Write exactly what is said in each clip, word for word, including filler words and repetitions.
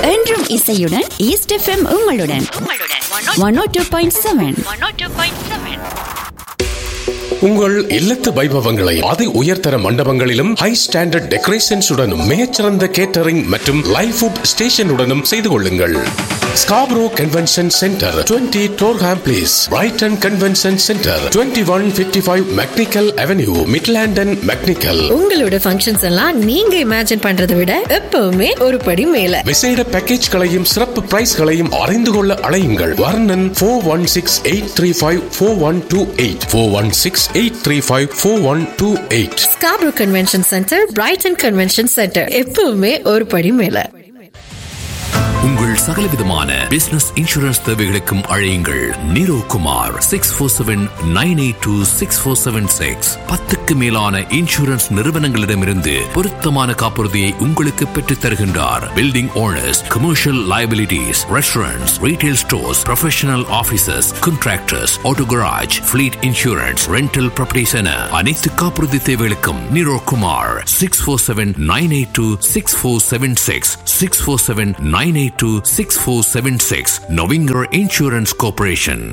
என்றும் இசையுடன் east FM உங்களுடன் ஒன் ஓ டூ பாயிண்ட் செவன். உங்கள் இல்லத்து வைபவங்களை அதி உயர்தர மண்டபங்களிலும் ஹை ஸ்டாண்டர்ட் டெக்கரேஷன்ஸ் உடனும் மிகச்சிறந்த கேட்டரிங் மற்றும் லைவ் ஃபுட் ஸ்டேஷனுடனும் செய்து கொள்ளுங்கள். Scarborough convention centre, twenty Durham place, Brayton convention centre, twenty one fifty five mechanical avenue, மிட்லாண்டன் mechanical. உங்களோட ஃபங்க்ஷன்ஸ் எல்லாம் நீங்க இமேஜின் பண்றதை விட எப்பவுமே ஒரு படி மேல. விசேட பேக்கேஜ்களையும் சிறப்பு பிரைஸ்களையும் அறிந்து கொள்ள அழையுங்கள். வர்ணன் four one six eight three five four one two eight four one six eight three five four one two eight. Scarborough convention centre, Brayton convention centre, எப்பவுமே ஒரு படி மேல. உங்கள் சகலவிதமான பிசினஸ் இன்சூரன்ஸ் தேவைகளுக்கும் அழையுங்கள் நீரோ Kumar six four seven nine eight two six four seven six. பத்துக்கு மேலான இன்சூரன்ஸ் நிறுவனங்களிடமிருந்து பொருத்தமான காப்புறுதியை உங்களுக்கு பெற்றுத் தருகின்றார். Building owners, commercial liabilities, restaurants, retail stores, professional offices, contractors, auto garage, fleet insurance, rental properties என அனைத்து காப்புறுதி தேவைகளுக்கும் நீரோ Kumar six four seven nine eight two six four seven six six four seven nine eight two six four seven six. Novinger Insurance Corporation.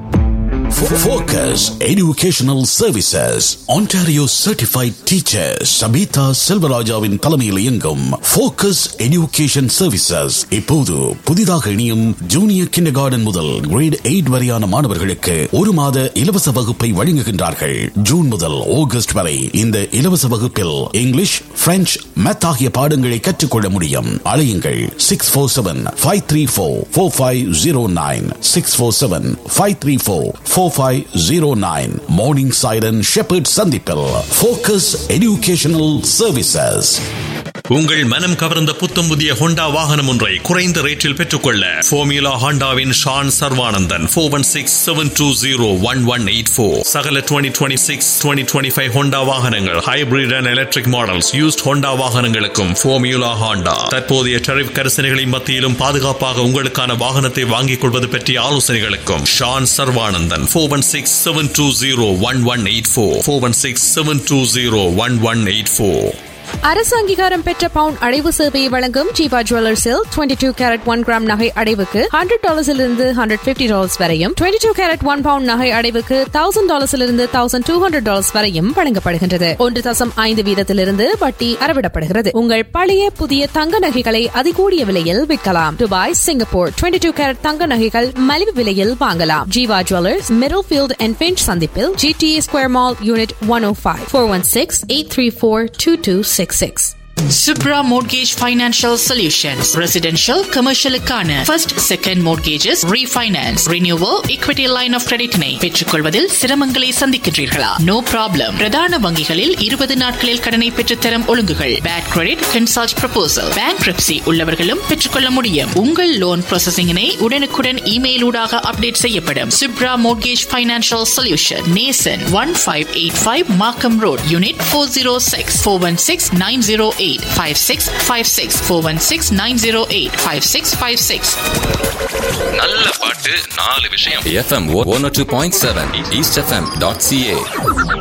Focus Educational Services, Ontario Certified Teacher Sabita Selvarajavin தலைமையில் இயங்கும் Focus Education Services இப்போது புதிதாக இணையும் junior kinder garden முதல் great eight வரையான மாணவர்களுக்கு ஒரு மாத இலவச வகுப்பை வழங்குகின்றார்கள். ஜூன் முதல் ஆகஸ்ட் வரை இந்த இலவச வகுப்பில் இங்கிலீஷ், பிரெஞ்சு, மேத் ஆகிய பாடங்களை கற்றுக்கொள்ள முடியும். அழையுங்கள் six four seven five three four four five zero nine six four seven five three four four five zero nine. Morning Siren Shepherd சந்திப்பில் Focus Educational Services. உங்கள் மனம் கவர்ந்த புத்தம் புதிய ஹோண்டா வாகனம் ஒன்றை குறைந்த ரேட்டில் பெற்றுக்கொள்ள formula ஹோண்டாவின் Shawn Sarvanandan four one six seven two zero one one eight four. சகல twenty twenty six twenty twenty five Honda வாகனங்கள், hybrid and electric models, used Honda வாகனங்களுக்கும் ஃபார்முலா ஹோண்டா. தற்போதைய டரிஃப் கரிசனைகளின் மத்தியிலும் பாதுகாப்பாக உங்களுக்கான வாகனத்தை வாங்கிக் கொள்வது பற்றிய ஆலோசனைகளுக்கும் Shawn Sarvanandan four one six seven two zero one one eight four four one six seven two zero one one eight four. அரசு அங்கீகாரம் பெற்ற பவுன் அடைவு சேவையை வழங்கும் Jeeva ஜுவல்லர்ஸில் twenty two carat one gram நகை அடைவுக்கு ஹண்ட்ரட் டாலர்ஸிலிருந்து ஹண்ட்ரட் பிப்டி டாலர்ஸ் வரையும், twenty two carat one bound நகை அடைவுக்கு thousand டாலர்ஸிலிருந்து thousand two hundred dollars வரையும் வழங்கப்படுகின்றது. ஒன்று தசம் ஐந்து வீதத்திலிருந்து வட்டி அறவிடப்படுகிறது. உங்கள் பழைய புதிய தங்க நகைகளை அதிகூடிய விலையில் விற்கலாம். Dubai, Singapore twenty two carat தங்க நகைகள் மலிவு விலையில் வாங்கலாம். Jeeva jewellers, middle field and pinch சந்திப்பில், GTA square mall, unit one O five four one six eight three four two two six six. Subra Mortgage Financial Solutions. Residential, commercial-க்கான first, second mortgages, refinance, renewal, equity line of credit-னை பெற்றுக்கொள்வதில் சிரமங்களை சந்திக்கின்றீர்களா? No problem. பிரதான வங்கிகளில் இருபது நாட்களில் கடனை பெற்றுத்தரும் ஒழுங்குகள். Bad credit, consult proposal. Bankruptcy உள்ளவர்களும் பெற்றுக்கொள்ள முடியும். உங்கள் loan processing-னை உடனுக்குடன் இமெயில் ஊடாக அப்டேட் செய்யப்படும். Subra Mortgage Financial Solution. Nason one five eight five Markham Road, Unit four oh six four one six nine oh eight five six five six four one six nine oh eight five six five six. நல்ல பாட்டு நாலு விஷயம். FM one oh two point seven east f m dot c a.